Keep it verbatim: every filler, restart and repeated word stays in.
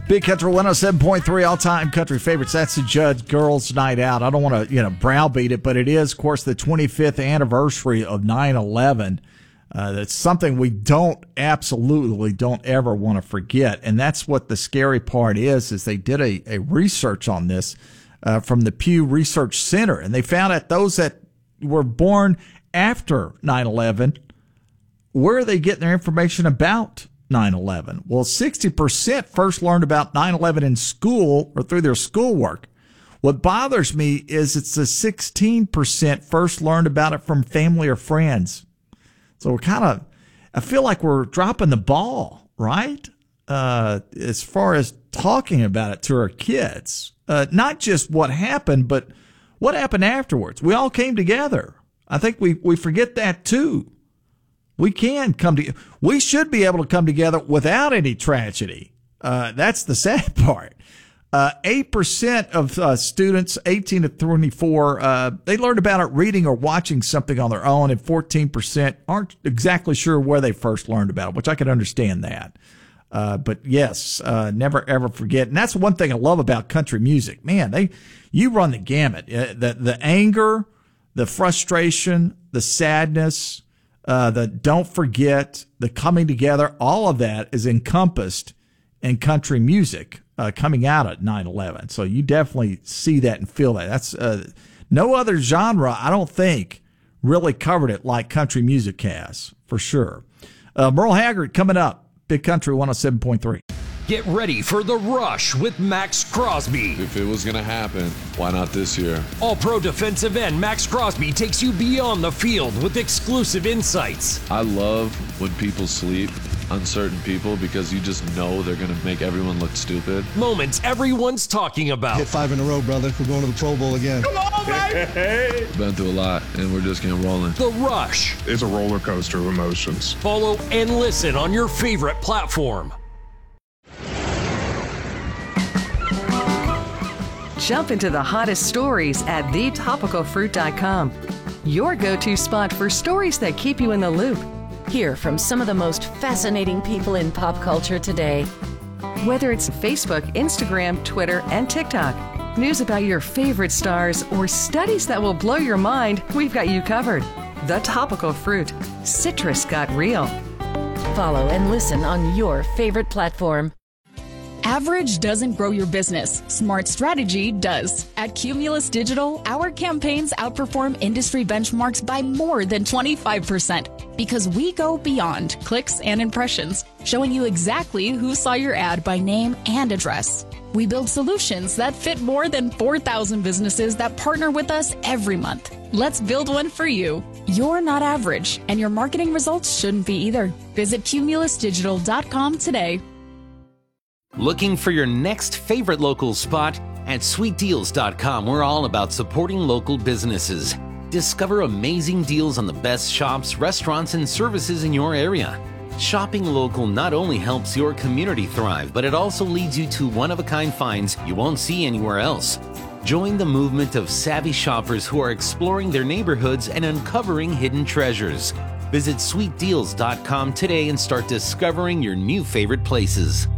Big Country one oh seven point three, all-time country favorites. That's the Judd Girls Night Out. I don't want to, you know, browbeat it, but it is, of course, the twenty-fifth anniversary of nine eleven. Uh, that's something we don't, absolutely don't ever want to forget. And that's what the scary part is, is they did a, a research on this uh, from the Pew Research Center. And they found that those that were born after nine eleven, where are they getting their information about nine eleven? Well, sixty percent first learned about nine eleven in school or through their schoolwork. What bothers me is it's the sixteen percent first learned about it from family or friends. So we're kind of, I feel like we're dropping the ball, right? Uh, as far as talking about it to our kids. Uh, not just what happened, but what happened afterwards. We all came together. I think we, we forget that too. We can come to, we should be able to come together without any tragedy. Uh, that's the sad part. Uh, eight percent of uh, students, eighteen to twenty-four, uh, they learned about it reading or watching something on their own, and fourteen percent aren't exactly sure where they first learned about it, which I can understand that. Uh, but yes, uh, never ever forget. And that's one thing I love about country music. Man, they, you run the gamut. Uh, the, the anger, the frustration, the sadness, uh, the don't forget, the coming together, all of that is encompassed in country music. Uh, coming out at nine eleven. So you definitely see that and feel that. That's uh, no other genre, I don't think, really covered it like country music has, for sure. Uh, Merle Haggard coming up. Big Country one oh seven point three. Get ready for The Rush with Max Crosby. If it was going to happen, why not this year? All-pro defensive end Max Crosby takes you beyond the field with exclusive insights. I love when people sleep on certain people because you just know they're going to make everyone look stupid. Moments everyone's talking about. Hit five in a row, brother. We're going to the Pro Bowl again. Come on, baby! Been through a lot, and we're just getting rolling. The Rush. It's a roller coaster of emotions. Follow and listen on your favorite platform. Jump into the hottest stories at the topical fruit dot com. Your go-to spot for stories that keep you in the loop. Hear from some of the most fascinating people in pop culture today. Whether it's Facebook, Instagram, Twitter, and TikTok, news about your favorite stars, or studies that will blow your mind, we've got you covered. The Topical Fruit. Citrus got real. Follow and listen on your favorite platform. Average doesn't grow your business. Smart strategy does. At Cumulus Digital, our campaigns outperform industry benchmarks by more than twenty-five percent because we go beyond clicks and impressions, showing you exactly who saw your ad by name and address. We build solutions that fit more than four thousand businesses that partner with us every month. Let's build one for you. You're not average, and your marketing results shouldn't be either. Visit cumulus digital dot com today. Looking for your next favorite local spot? At sweet deals dot com, we're all about supporting local businesses. Discover amazing deals on the best shops, restaurants, and services in your area. Shopping local not only helps your community thrive, but it also leads you to one-of-a-kind finds you won't see anywhere else. Join the movement of savvy shoppers who are exploring their neighborhoods and uncovering hidden treasures. Visit sweet deals dot com today and start discovering your new favorite places.